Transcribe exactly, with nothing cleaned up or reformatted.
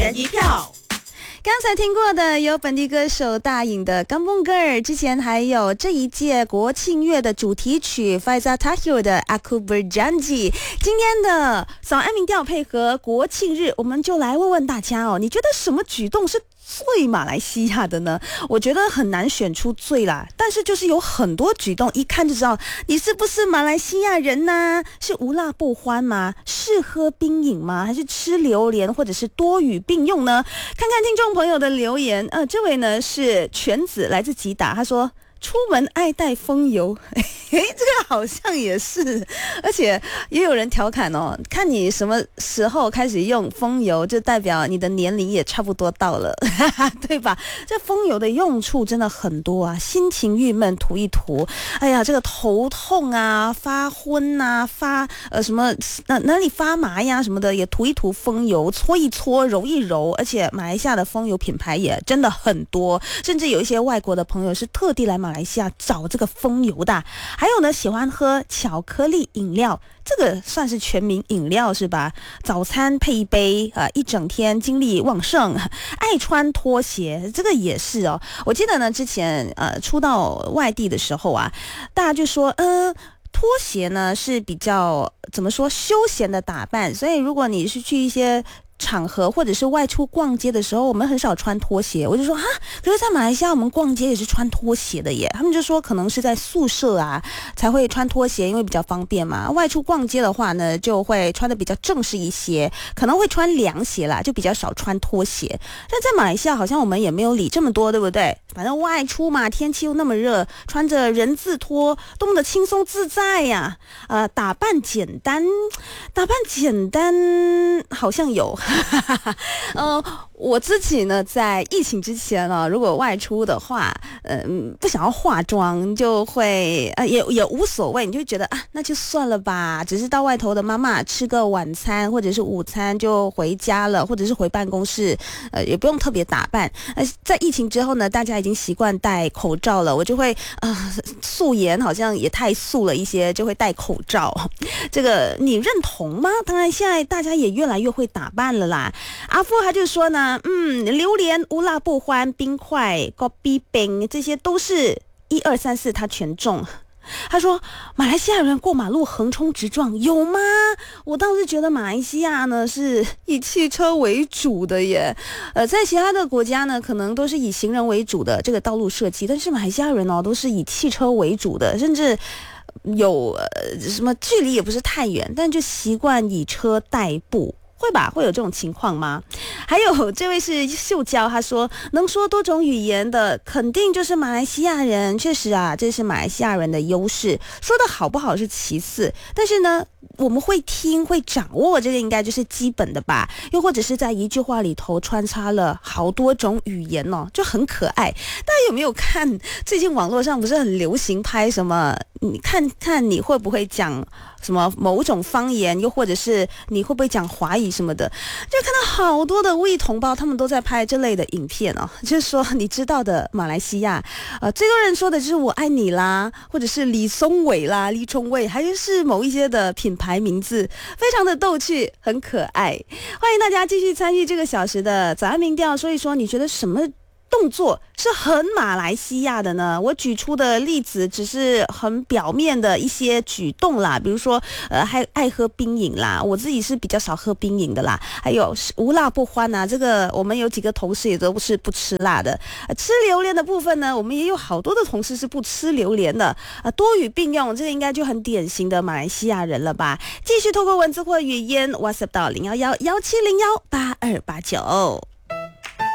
人一票。刚才听过的有本地歌手大颖的《Kampung Girl》，之前还有这一届国庆月的主题曲 Faizal Tahir 的 Aku Berjanji。今天的早安民调配合国庆日，我们就来问问大家哦，你觉得什么举动是最马来西亚的呢？我觉得很难选出最啦，但是就是有很多举动一看就知道你是不是马来西亚人呢？是无辣不欢吗？是喝冰饮吗？还是吃榴莲或者是多语并用呢？看看听众朋友的留言，呃，这位呢是全子，来自吉打，他说出门爱带风油，诶，这个好像也是，而且也有人调侃哦，看你什么时候开始用风油，就代表你的年龄也差不多到了，对吧？这风油的用处真的很多啊，心情郁闷涂一涂，哎呀，这个头痛啊、发昏啊、发呃什么哪哪里发麻呀什么的，也涂一涂风油，搓一搓、揉一揉，而且马来西亚的风油品牌也真的很多，甚至有一些外国的朋友是特地来马来西亚找这个风油的。还有呢，喜欢喝巧克力饮料，这个算是全民饮料是吧？早餐配一杯，呃，一整天精力旺盛。爱穿拖鞋，这个也是哦。我记得呢，之前呃出到外地的时候啊，大家就说，呃。拖鞋呢是比较怎么说休闲的打扮，所以如果你是去一些场合或者是外出逛街的时候，我们很少穿拖鞋。我就说哈，可是在马来西亚我们逛街也是穿拖鞋的耶。他们就说可能是在宿舍啊才会穿拖鞋，因为比较方便嘛。外出逛街的话呢，就会穿的比较正式一些，可能会穿凉鞋啦，就比较少穿拖鞋。但在马来西亚好像我们也没有理这么多，对不对？反正外出嘛，天气又那么热，穿着人字拖多么的轻松自在呀！呃，打扮简单，打扮简单好像有。呃，我自己呢，在疫情之前呢，如果外出的话，嗯、呃，不想要化妆，就会呃也也无所谓，你就觉得啊，那就算了吧，只是到外头的妈妈吃个晚餐或者是午餐就回家了，或者是回办公室，呃，也不用特别打扮。呃，在疫情之后呢，大家已经习惯戴口罩了，我就会呃素颜好像也太素了一些，就会戴口罩。这个你认同吗？当然，现在大家也越来越会打扮了啦。阿富他就说呢，嗯，榴莲、无辣不欢、冰块、高比冰，这些都是一二三四，他全中。他说马来西亚人过马路横冲直撞有吗？我倒是觉得马来西亚呢是以汽车为主的耶，呃，在其他的国家呢可能都是以行人为主的这个道路设计，但是马来西亚人哦都是以汽车为主的，甚至有呃什么距离也不是太远，但就习惯以车代步。会吧，会有这种情况吗？还有这位是秀娇，他说能说多种语言的肯定就是马来西亚人。确实啊，这是马来西亚人的优势，说的好不好是其次，但是呢我们会听会掌握，这个应该就是基本的吧。又或者是在一句话里头穿插了好多种语言哦，就很可爱。大家有没有看最近网络上不是很流行拍什么你看看你会不会讲什么某种方言，又或者是你会不会讲华语什么的，就看到好多的卫同胞他们都在拍这类的影片哦，就是说你知道的马来西亚呃，最多人说的就是我爱你啦，或者是李松伟啦、李崇伟，还是某一些的品牌名字，非常的逗趣很可爱。欢迎大家继续参与这个小时的早安民调，说一说你觉得什么动作是很马来西亚的呢？我举出的例子只是很表面的一些举动啦，比如说呃，还爱喝冰饮啦，我自己是比较少喝冰饮的啦。还有无辣不欢啊，这个我们有几个同事也都是不吃辣的。呃、吃榴莲的部分呢，我们也有好多的同事是不吃榴莲的。啊、呃，多语并用，这个应该就很典型的马来西亚人了吧？继续透过文字或语言 WhatsApp 到零幺幺幺七零幺八二八九。